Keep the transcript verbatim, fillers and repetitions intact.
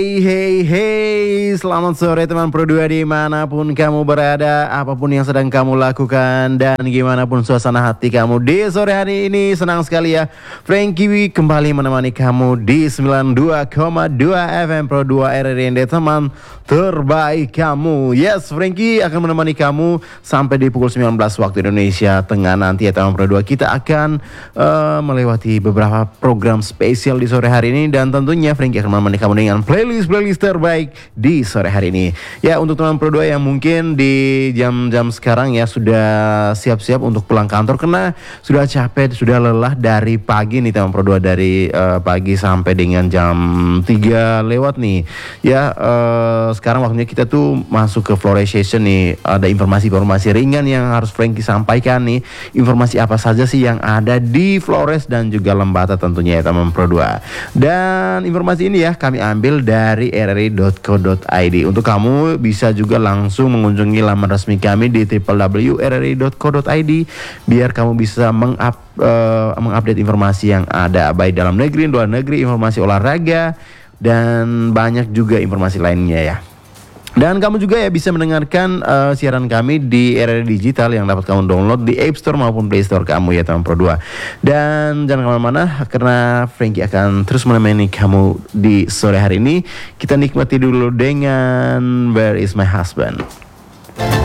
Hey hey hey, selamat sore teman Pro dua dimanapun kamu berada, apapun yang sedang kamu lakukan dan gimana pun suasana hati kamu di sore hari ini. Senang sekali ya, Frankie kembali menemani kamu di sembilan puluh dua koma dua F M Pro dua R R I N D, teman terbaik kamu. Yes, Frankie akan menemani kamu sampai di pukul sembilan belas waktu Indonesia Tengah nanti ya teman Pro dua. Kita akan uh, melewati beberapa program spesial di sore hari ini dan tentunya Frankie akan menemani kamu dengan playlist playlist terbaik di sore hari ini. Ya, untuk teman Pro dua yang mungkin di jam-jam sekarang ya sudah siap-siap untuk pulang kantor karena sudah capek, sudah lelah dari pagi nih teman Pro dua, dari uh, pagi sampai dengan jam tiga lewat nih. Ya, uh, sekarang waktunya kita tuh masuk ke Flores Session nih. Ada informasi-informasi ringan yang harus Frankie sampaikan nih. Informasi apa saja sih yang ada di Flores dan juga Lembata tentunya ya teman Pro dua. Dan informasi ini ya kami ambil dari dari r r i dot co dot i d. Untuk kamu bisa juga langsung mengunjungi laman resmi kami di w w w titik r r i dot co dot i d biar kamu bisa mengup, uh, mengupdate informasi yang ada baik dalam negeri, luar negeri, informasi olahraga dan banyak juga informasi lainnya ya. Dan kamu juga ya bisa mendengarkan uh, siaran kami di R R I Digital yang dapat kamu download di App Store maupun Play Store kamu ya teman Pro dua. Dan jangan kemana-mana karena Frankie akan terus menemani kamu di sore hari ini. Kita nikmati dulu dengan Where Is My Husband.